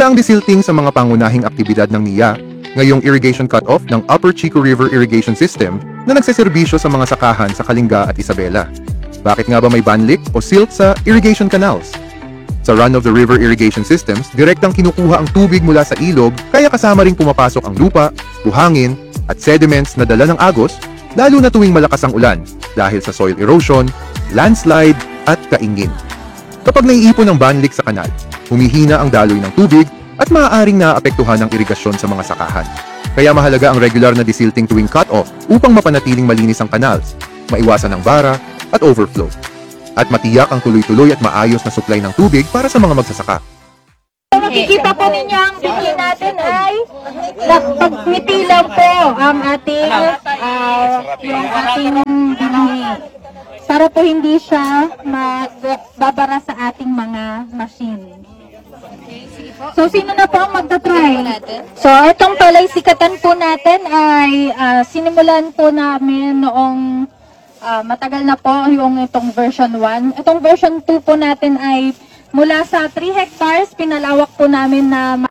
Isa ang desilting sa mga pangunahing aktibidad ng NIA, ngayong irrigation cut-off ng Upper Chico River Irrigation System na nagseserbisyo sa mga sakahan sa Kalinga at Isabela. Bakit nga ba may banlik o silt sa irrigation canals? Sa run-of-the-river irrigation systems, direktang kinukuha ang tubig mula sa ilog kaya kasama ring pumapasok ang lupa, buhangin, at sediments na dala ng agos, lalo na tuwing malakas ang ulan dahil sa soil erosion, landslide, at kaingin. Kapag naiipon ang banlik sa kanal, humihina ang daloy ng tubig at maaaring naapektuhan ang irigasyon sa mga sakahan. Kaya mahalaga ang regular na desilting tuwing cut-off upang mapanatiling malinis ang canals, maiwasan ang bara at overflow, at matiyak ang tuloy-tuloy at maayos na supply ng tubig para sa mga magsasaka. Makikita po ninyo ang bigay natin ay pagmiti lang po ang ating yung ating binahi para po hindi siya magbabara sa ating mga machine. So, sino na po ang magta-try? So, itong palay-sikatan po natin ay sinimulan po namin noong matagal na po yung itong version 1. Itong version 2 po natin ay mula sa 3 hectares, pinalawak po namin na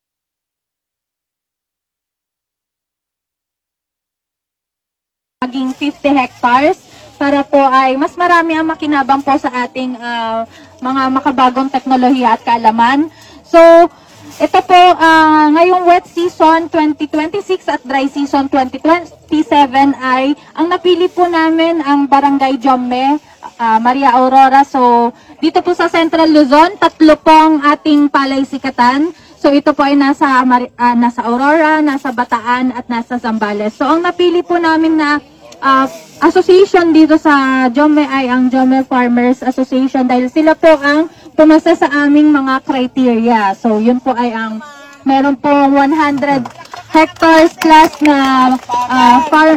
maging 50 hectares para po ay mas marami ang makinabang po sa ating mga makabagong teknolohiya at kaalaman. So, ito po ngayong wet season 2026 at dry season 2027 ay ang napili po namin ang Barangay Jomme, Maria Aurora. So, dito po sa Central Luzon, 3 pong ating palay-sikatan. So, ito po ay nasa Aurora, nasa Bataan at nasa Zambales. So, ang napili po namin na association dito sa Jomme ay ang Jomme Farmers Association dahil sila po ang pumasa sa aming mga criteria. So, yun po ay ang meron po 100 hectares plus na farm